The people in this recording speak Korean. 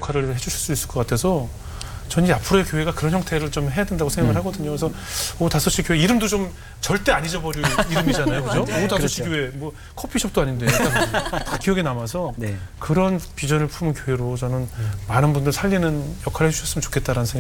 역할을 해주실 수 있을 것 같아서 저는 이제 앞으로의 교회가 그런 형태를 좀 해야 된다고 생각을 하거든요. 그래서 오후 5시 교회 이름도 좀 절대 안 잊어버릴 이름이잖아요. 그죠? 오후 5시 그렇죠. 교회 뭐 커피숍도 아닌데 다 기억에 남아서 네. 그런 비전을 품은 교회로 저는 많은 분들 살리는 역할을 해주셨으면 좋겠다라는 생각이